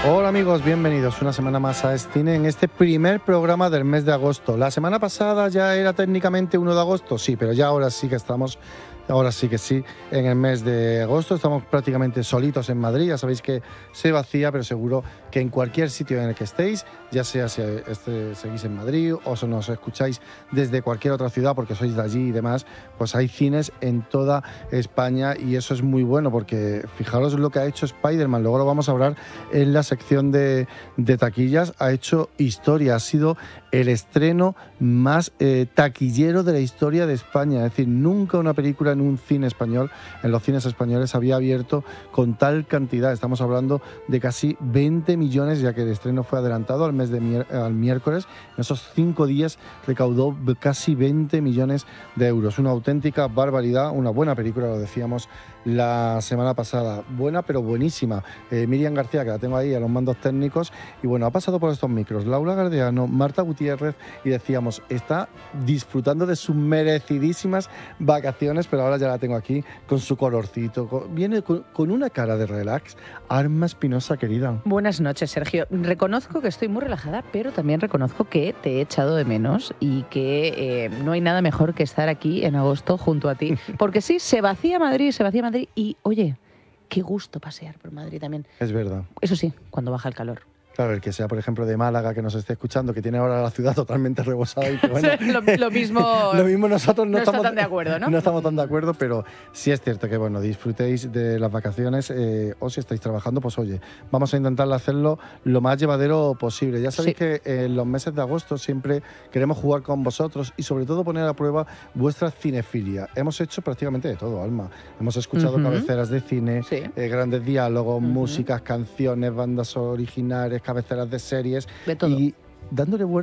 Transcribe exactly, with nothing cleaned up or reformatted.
Hola amigos, bienvenidos una semana más a Escine en este primer programa del mes de agosto. La semana pasada ya era técnicamente uno de agosto, sí, pero ya ahora sí que estamos, ahora sí que sí, en el mes de agosto. Estamos prácticamente solitos en Madrid, ya sabéis que se vacía, pero seguro que en cualquier sitio en el que estéis, ya sea si este, seguís en Madrid o si nos escucháis desde cualquier otra ciudad porque sois de allí y demás, pues hay cines en toda España y eso es muy bueno porque fijaros lo que ha hecho Spider-Man, luego lo vamos a hablar en la sección de, de taquillas. Ha hecho historia, ha sido el estreno más eh, taquillero de la historia de España, es decir, nunca una película en un cine español, en los cines españoles, había abierto con tal cantidad. Estamos hablando de casi veinte millones, ya que el estreno fue adelantado al mes de mier al miércoles. En esos cinco días recaudó casi veinte millones de euros, una auténtica barbaridad, una buena película, lo decíamos la semana pasada, buena pero buenísima. eh, Miriam García, que la tengo ahí a los mandos técnicos, y bueno, ha pasado por estos micros Laura Gardeano, Marta Gutiérrez, y decíamos, está disfrutando de sus merecidísimas vacaciones, pero ahora ya la tengo aquí con su colorcito, con, viene con, con una cara de relax. Arma Espinosa, querida. Buenas noches, Sergio. Reconozco que estoy muy relajada, pero también reconozco que te he echado de menos y que eh, no hay nada mejor que estar aquí en agosto junto a ti, porque sí, se vacía Madrid, se vacía Madrid. Y, oye, qué gusto pasear por Madrid también. Es verdad. Eso sí, cuando baja el calor. Claro, el que sea, por ejemplo, de Málaga, que nos esté escuchando, que tiene ahora la ciudad totalmente rebosada. Y que, bueno, lo, lo mismo lo mismo nosotros no, no estamos tan de acuerdo, ¿no? No estamos tan de acuerdo, pero sí es cierto que, bueno, disfrutéis de las vacaciones eh, o si estáis trabajando, pues oye, vamos a intentar hacerlo lo más llevadero posible. Ya sabéis sí. que en los meses de agosto siempre queremos jugar con vosotros y sobre todo poner a prueba vuestra cinefilia. Hemos hecho prácticamente de todo, Alma. Hemos escuchado uh-huh. cabeceras de cine, sí. eh, grandes diálogos, uh-huh. músicas, canciones, bandas originales, cabeceras de series de todo. Y dándole vuelta